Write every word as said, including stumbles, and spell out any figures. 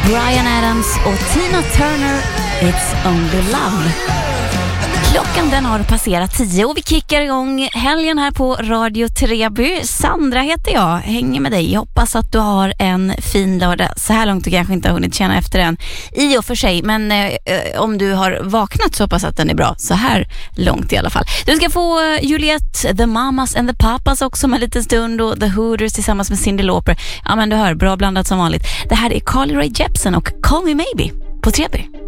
Bryan Adams och Tina Turner, It's Only Love. Klockan den har passerat tio och vi kickar igång helgen här på Radio Treby. Sandra heter jag, hänger med dig. Jag hoppas att du har en fin lördag. Så här långt du kanske inte har hunnit känna efter den i och för sig. Men eh, om du har vaknat så hoppas att den är bra. Så här långt i alla fall. Du ska få Juliette, The Mamas and the Papas också med en liten stund. Och The Hooters tillsammans med Cyndi Lauper. Ja men du hör, bra blandat som vanligt. Det här är Carly Rae Jepsen och Call Me Maybe på Treby.